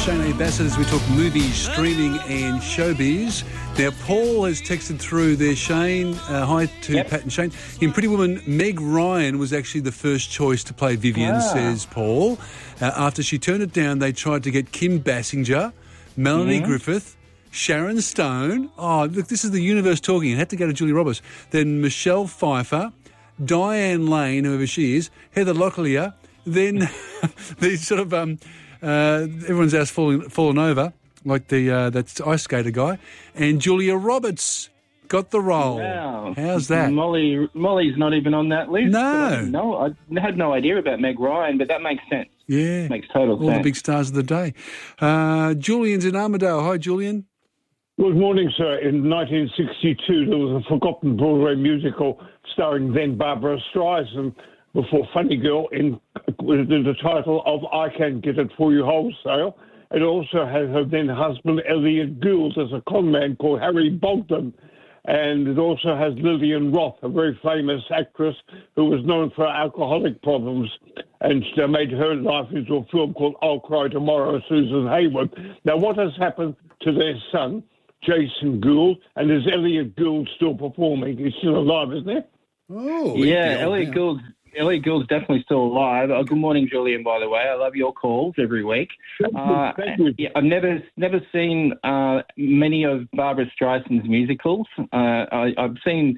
Shane A. Bassett as we talk movies, streaming and showbiz. Now, Paul has texted through there, Shane. Hi to Pat and Shane. In Pretty Woman, Meg Ryan was actually the first choice to play Vivian, says Paul. After she turned it down, they tried to get Kim Basinger, Melanie Griffith, Sharon Stone. Oh, look, this is the universe talking. It had to go to Julia Roberts. Then Michelle Pfeiffer, Diane Lane, whoever she is, Heather Locklear. Then the sort of everyone's house fallen over, like that ice skater guy, and Julia Roberts got the role. Wow. How's that? Molly's not even on that list. No. I had no idea about Meg Ryan, but that makes sense. Yeah. Makes total sense. All the big stars of the day. Julian's in Armidale. Hi, Julian. Good morning, sir. In 1962, there was a forgotten Broadway musical starring then Barbara Streisand before Funny Girl with the title of I Can Get It For You Wholesale. It also had her then husband Elliot Gould as a conman called Harry Bogdan. And it also has Lillian Roth, a very famous actress who was known for alcoholic problems. And they made her life into a film called I'll Cry Tomorrow, Susan Hayward. Now, what has happened to their son, Jason Gould, and is Elliot Gould still performing? He's still alive, isn't he? Oh, yeah, Elliot Gould's definitely still alive. Good morning, Julian, by the way. I love your calls every week. Thank you. Yeah, I've never seen many of Barbara Streisand's musicals. I've seen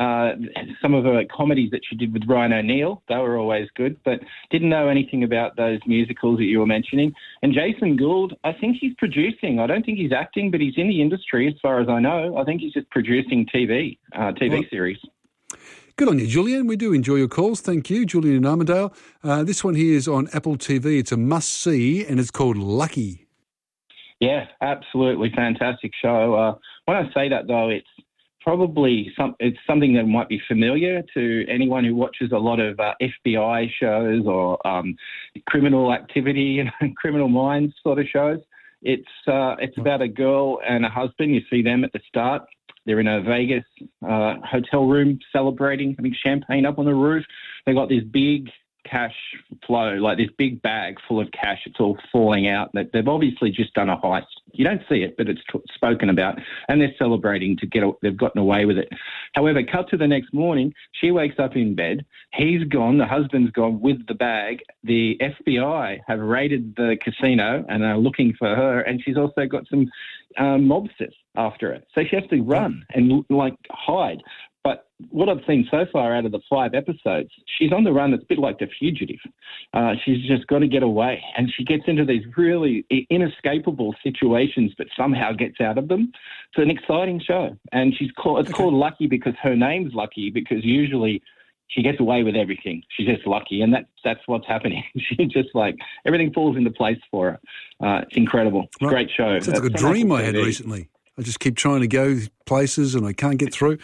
some of her comedies that she did with Ryan O'Neal. They were always good, but didn't know anything about those musicals that you were mentioning. And Jason Gould, I think he's producing. I don't think he's acting, but he's in the industry as far as I know. I think he's just producing TV series. Good on you, Julian. We do enjoy your calls. Thank you, Julian in Armidale. This one here is on Apple TV. It's a must-see, and it's called Lucky. Yeah, absolutely fantastic show. When I say that, though, it's probably something that might be familiar to anyone who watches a lot of FBI shows or criminal activity and criminal minds sort of shows. It's about a girl and a husband. You see them at the start. They're in a Vegas hotel room celebrating, having champagne up on the roof. They got this big cash flow, like this big bag full of cash. It's all falling out. They've obviously just done a heist. You don't see it, but it's spoken about, and they're celebrating they've gotten away with it. However, cut to the next morning, she wakes up in bed. He's gone. The husband's gone with the bag. The FBI have raided the casino and are looking for her, and she's also got some mobsters after her. So she has to run and hide. But what I've seen so far out of the 5 episodes, she's on the run. It's a bit like The Fugitive. She's just got to get away. And she gets into these really inescapable situations, but somehow gets out of them. It's an exciting show. And it's called Lucky because her name's Lucky, because usually she gets away with everything. She's just lucky. And that's what's happening. She just everything falls into place for her. It's incredible. It's a great show. Sounds like a dream I had recently. I just keep trying to go places and I can't get through.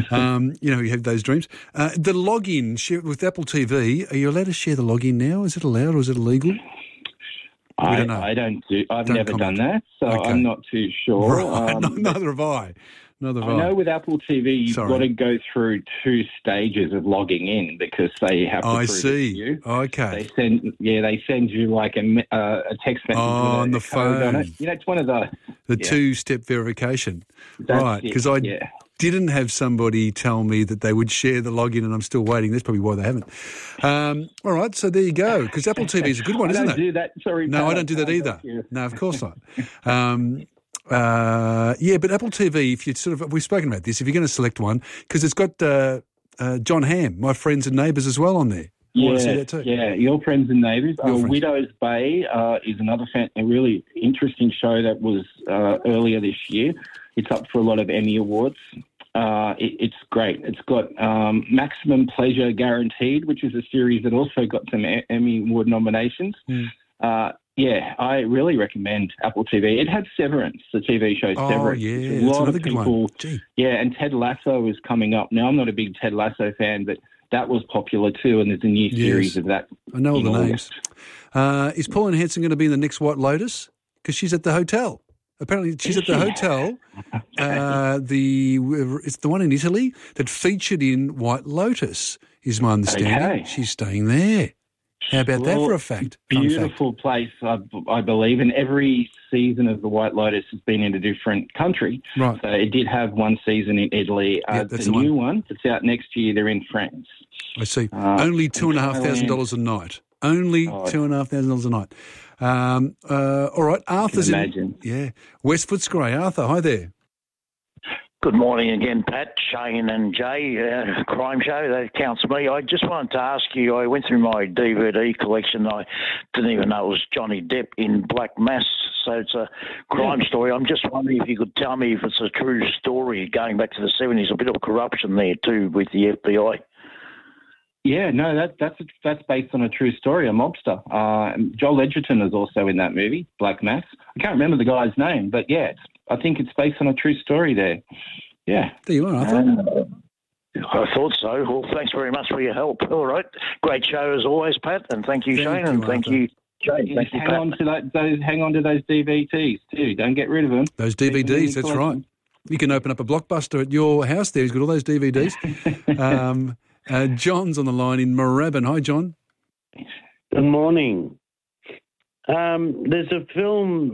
You have those dreams. The login with Apple TV, are you allowed to share the login now? Is it allowed or is it illegal? I don't do. I've never done that, so okay. I'm not too sure. Right. Neither have I. I know with Apple TV, you've got to go through 2 stages of logging in because they have to prove it to you. Okay. They send you like a text message on the phone. On it. It's one of those. The 2-step verification. Right, because I didn't have somebody tell me that they would share the login, and I'm still waiting. That's probably why they haven't. All right, so there you go, because Apple TV is a good one, isn't it? I don't do that. Sorry, no, I don't do that either. No, of course not. But Apple TV, if you we've spoken about this, if you're going to select one, because it's got John Hamm, My Friends and Neighbours as well on there. I want to see that too. Yeah, Your Friends and Neighbours. Widow's Bay is another a really interesting show that was earlier this year. It's up for a lot of Emmy Awards. It's great. It's got Maximum Pleasure Guaranteed, which is a series that also got some Emmy Award nominations. I really recommend Apple TV. It had Severance, the TV show Severance. Oh, yeah, a lot of people. And Ted Lasso is coming up. Now, I'm not a big Ted Lasso fan, but that was popular too, and there's a new series of that. I know all the names. Is Pauline Hanson going to be in the next White Lotus? Because she's at the hotel. Apparently, she's at the hotel. It's the one in Italy that featured in White Lotus, is my understanding. Okay. She's staying there. How about that for a fact? Beautiful place, I believe, and every season of The White Lotus has been in a different country. Right. So it did have one season in Italy. That's the new one that's out next year, they're in France. I see. Only $2,500 a night. Only $2,500 a night. All right, Arthur's imagine. Yeah. West Footscray. Arthur, hi there. Good morning again, Pat, Shane and Jay. Crime show, that counts me. I just wanted to ask you, I went through my DVD collection. I didn't even know it was Johnny Depp in Black Mass, so it's a crime story. I'm just wondering if you could tell me if it's a true story going back to the 70s, a bit of corruption there too with the FBI. Yeah, no, that's based on a true story, a mobster. Joel Edgerton is also in that movie, Black Mass. I can't remember the guy's name, but yeah, I think it's based on a true story there. Yeah. There you are, Arthur. I thought so. Well, thanks very much for your help. All right. Great show as always, Pat, and thank you, Shane, and thank you, Jay. Thank you, hang on to those DVDs too. Don't get rid of them. Those DVDs, that's right. You can open up a Blockbuster at your house there. He's got all those DVDs. John's on the line in Moorabbin. Hi, John. Good morning. There's a film,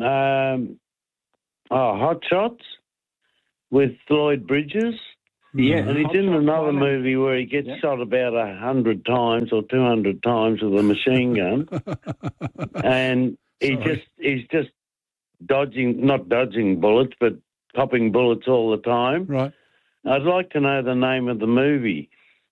Hot Shots, with Lloyd Bridges. Yeah, and he's in another movie where he gets shot about 100 times or 200 times with a machine gun, and he's just not dodging bullets, but popping bullets all the time. Right. I'd like to know the name of the movie.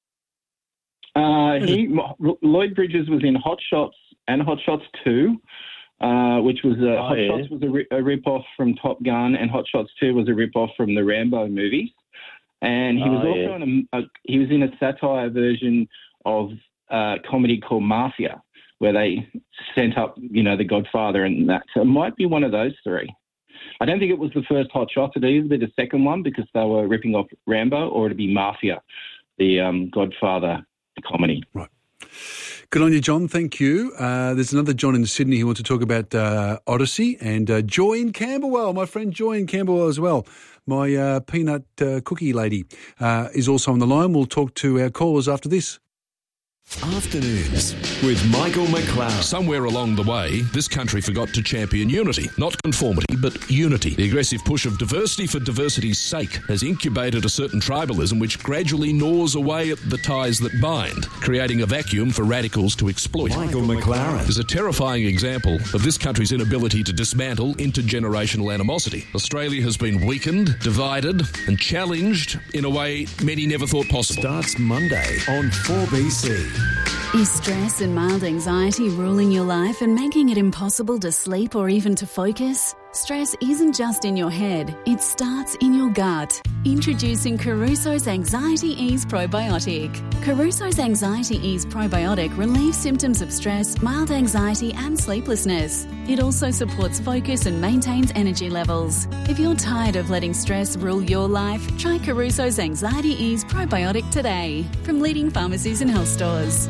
Lloyd Bridges was in Hot Shots and Hot Shots 2, which was Shots was a rip-off from Top Gun, and Hot Shots 2 was a rip-off from the Rambo movies. And he was also he was in a satire version of a comedy called Mafia, where they sent up, The Godfather and that. So it might be one of those three. I don't think it was the first Hot Shots. It'd either be the second one because they were ripping off Rambo, or it'd be Mafia, the Godfather comedy. Right. Good on you, John. Thank you. There's another John in Sydney who wants to talk about Odyssey, and Joy in Camberwell, my friend Joy in Camberwell as well. My peanut cookie lady is also on the line. We'll talk to our callers after this. Afternoons with Michael McLeod. Somewhere along the way, this country forgot to champion unity. Not conformity, but unity. The aggressive push of diversity for diversity's sake has incubated a certain tribalism which gradually gnaws away at the ties that bind, creating a vacuum for radicals to exploit. Michael McLaren is a terrifying example of this country's inability to dismantle intergenerational animosity. Australia has been weakened, divided and challenged in a way many never thought possible. Starts Monday on 4BC. Is stress and mild anxiety ruling your life and making it impossible to sleep or even to focus? Stress isn't just in your head, it starts in your gut. Introducing Caruso's Anxiety Ease Probiotic. Caruso's Anxiety Ease Probiotic relieves symptoms of stress, mild anxiety and sleeplessness. It also supports focus and maintains energy levels. If you're tired of letting stress rule your life, try Caruso's Anxiety Ease Probiotic today from leading pharmacies and health stores.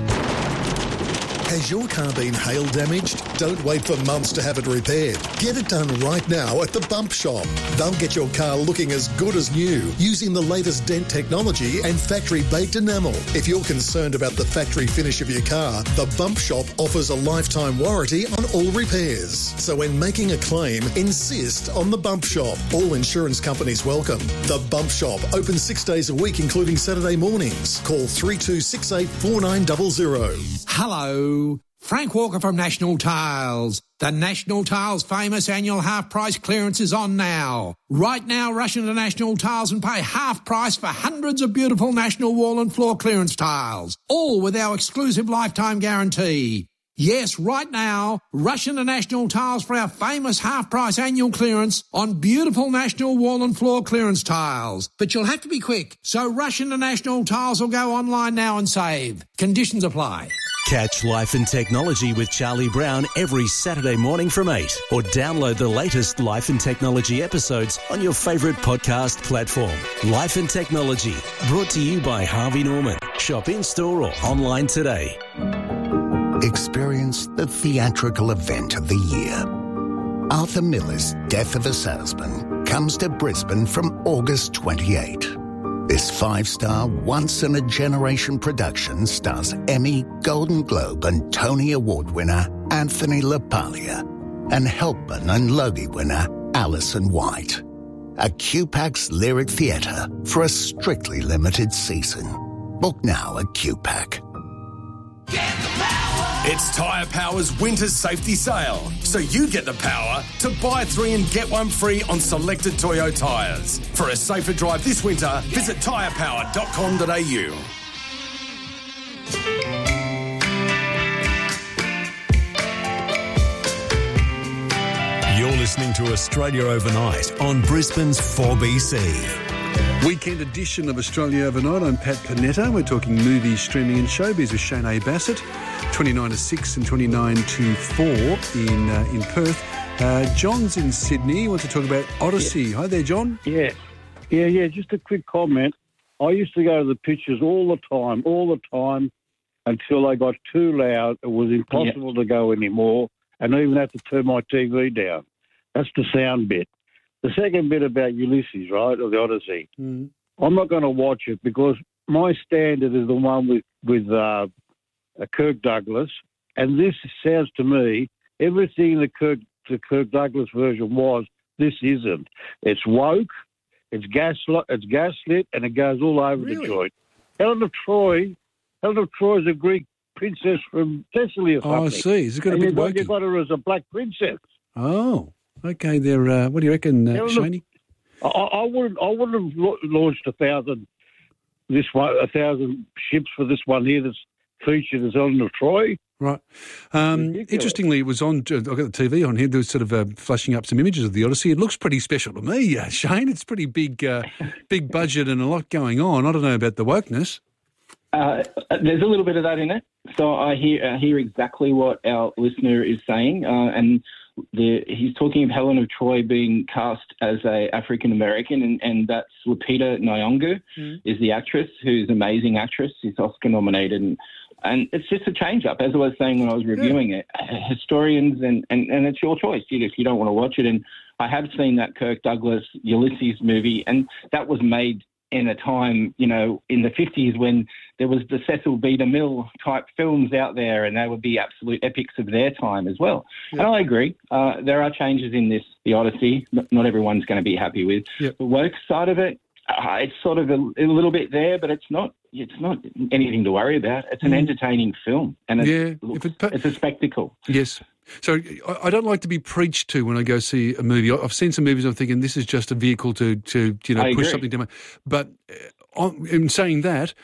Has your car been hail damaged? Don't wait for months to have it repaired. Get it done right now at the Bump Shop. They'll get your car looking as good as new using the latest dent technology and factory-baked enamel. If you're concerned about the factory finish of your car, the Bump Shop offers a lifetime warranty on all repairs. So when making a claim, insist on the Bump Shop. All insurance companies welcome. The Bump Shop, open 6 days a week, including Saturday mornings. Call 3268 4900. Hello. Frank Walker from National Tiles. The National Tiles famous annual half-price clearance is on now. Right now, rush into National Tiles and pay half price for hundreds of beautiful National wall and floor clearance tiles, all with our exclusive lifetime guarantee. Yes, right now, rush into National Tiles for our famous half-price annual clearance on beautiful National wall and floor clearance tiles. But you'll have to be quick, so rush into National Tiles or go online now and save. Conditions apply. Catch Life and Technology with Charlie Brown every Saturday morning from 8, or download the latest Life and Technology episodes on your favourite podcast platform. Life and Technology, brought to you by Harvey Norman. Shop in-store or online today. Experience the theatrical event of the year. Arthur Miller's Death of a Salesman comes to Brisbane from August 28. This 5-star, once-in-a-generation production stars Emmy, Golden Globe and Tony Award winner Anthony LaPaglia and Helpman and Logie winner Alison White. A QPAC's Lyric Theatre for a strictly limited season. Book now at QPAC. It's Tyre Power's winter safety sale, so you get the power to buy 3 and get 1 free on selected Toyo tyres. For a safer drive this winter, visit tyrepower.com.au. You're listening to Australia Overnight on Brisbane's 4BC. Weekend edition of Australia Overnight. I'm Pat Panetta. We're talking movies, streaming and showbiz with Shane A. Bassett, 29 to 6 and 29 to 4 in Perth. John's in Sydney. He wants to talk about Odyssey. Yeah. Hi there, John. Yeah. Just a quick comment. I used to go to the pictures all the time, until they got too loud. It was impossible to go anymore, and I even had to turn my TV down. That's the sound bit. The second bit about Ulysses, right, or the Odyssey, I'm not going to watch it because my standard is the one with Kirk Douglas, and this sounds to me, everything the Kirk Douglas version was, this isn't. It's woke, it's gaslit, and it goes all over the joint. Helen of Troy is a Greek princess from Thessaly or something. Oh, I see. It's got a bit wokey. You got her as a black princess. Oh. Okay, they're. What do you reckon, Shaney? I wouldn't have launched 1,000 ships for this one here that's featured as Helen of Troy. Right. Interestingly, it was on. I've got the TV on here. There was sort of flashing up some images of the Odyssey. It looks pretty special to me, Shane. It's pretty big budget and a lot going on. I don't know about the wokeness. There's a little bit of that in it. So I hear exactly what our listener is saying, and. He's talking of Helen of Troy being cast as a African American, and that's Lupita Nyong'o is the actress, who's an amazing actress. She's Oscar nominated, and it's just a change up. As I was saying when I was reviewing it, historians and it's your choice if you don't want to watch it. And I have seen that Kirk Douglas Ulysses movie, and that was made in a time, in the 50s when there was the Cecil B. DeMille type films out there, and they would be absolute epics of their time as well. Yep. And I agree. There are changes in the Odyssey. Not everyone's going to be happy with. Yep. The woke side of it, it's sort of a little bit there, but it's not anything to worry about. It's an entertaining film, and it's a spectacle. Yes. So I don't like to be preached to when I go see a movie. I've seen some movies I'm thinking this is just a vehicle to push something down. But in saying that,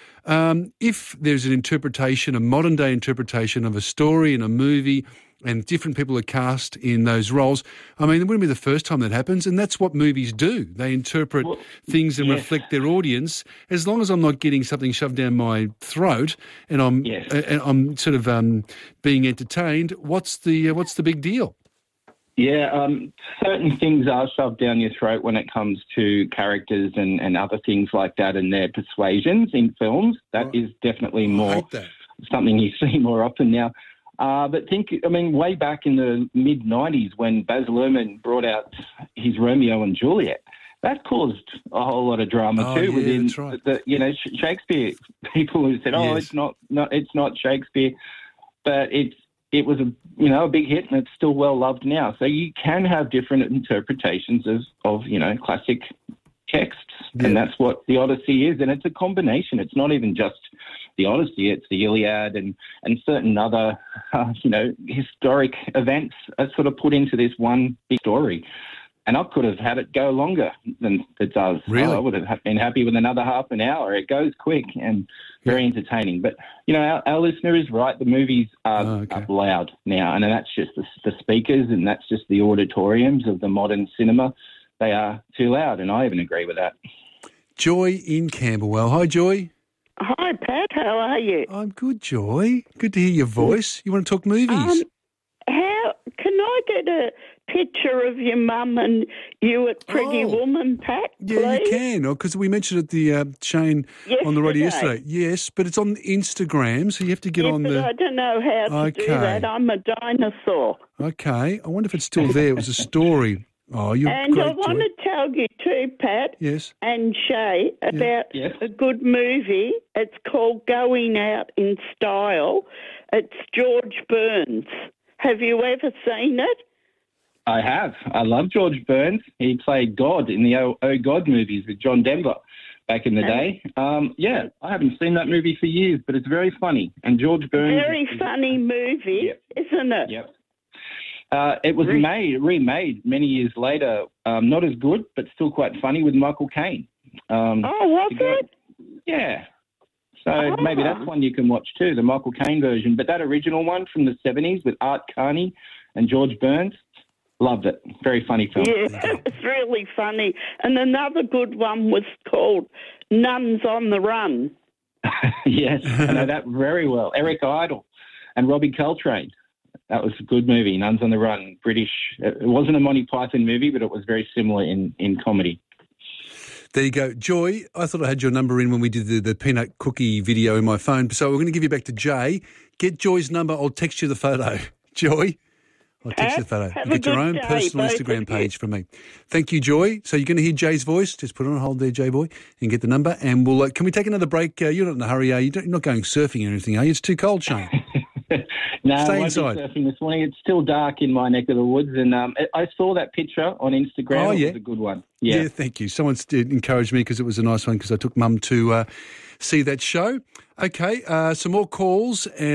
if there's an interpretation, a modern-day interpretation of a story in a movie and different people are cast in those roles, I mean, it wouldn't be the first time that happens, and that's what movies do. They interpret things and reflect their audience. As long as I'm not getting something shoved down my throat and I'm sort of being entertained, what's the big deal? Yeah, certain things are shoved down your throat when it comes to characters and other things like that and their persuasions in films. That is definitely more something you see more often now. But way back in the mid-90s when Baz Luhrmann brought out his Romeo and Juliet, that caused a whole lot of drama too within Shakespeare people who said, it's not Shakespeare, but it was a big hit and it's still well loved now. So you can have different interpretations of classic texts, and that's what the Odyssey is, and it's a combination. It's not even just the Odyssey, it's the Iliad and certain other, historic events are sort of put into this one big story. And I could have had it go longer than it does. Really? I would have been happy with another half an hour. It goes quick and very entertaining. But, our listener is right. The movies are loud now, and that's just the speakers and that's just the auditoriums of the modern cinema. They are too loud, and I even agree with that. Joy in Camberwell. Hi, Joy. Hi, Pat. How are you? I'm good, Joy. Good to hear your voice. You want to talk movies? Can I get a picture of your mum and you at Pretty Woman, Pat, please? Yeah, you can, because we mentioned it, the Shane on the radio yesterday. Yes, but it's on Instagram, so you have to get on the... I don't know how to do that. I'm a dinosaur. Okay. I wonder if it's still there. It was a story Oh, you're And great, I want Joy. to tell you too, Pat Yes. and Shay, about a good movie. It's called Going Out in Style. It's George Burns. Have you ever seen it? I have. I love George Burns. He played God in the Oh God movies with John Denver back in the day. Yeah, I haven't seen that movie for years, but it's very funny. And George Burns... Very funny movie, isn't it? Yep. It was remade many years later. Not as good, but still quite funny with Michael Caine. Was it? Yeah. So maybe that's one you can watch too, the Michael Caine version. But that original one from the 70s with Art Carney and George Burns, loved it. Very funny film. Yeah, it's really funny. And another good one was called Nuns on the Run. Yes, I know that very well. Eric Idle and Robbie Coltrane. That was a good movie, Nuns on the Run, British. It wasn't a Monty Python movie, but it was very similar in comedy. There you go. Joy, I thought I had your number in when we did the peanut cookie video in my phone, so we're going to give you back to Jay. Get Joy's number. I'll text you the photo. Joy, I'll text you the photo. You get your own personal Instagram page from me. Thank you, Joy. So you're going to hear Jay's voice. Just put it on hold there, Jay boy, and get the number. And we'll. Can we take another break? You're not in a hurry, are you? You're not going surfing or anything, are you? It's too cold, Shane. No, Stay I won't inside. be surfing this morning. It's still dark in my neck of the woods, and I saw that picture on Instagram. Oh, yeah. It was a good one. Yeah, thank you. Someone did encourage me because it was a nice one because I took Mum to see that show. Okay, some more calls.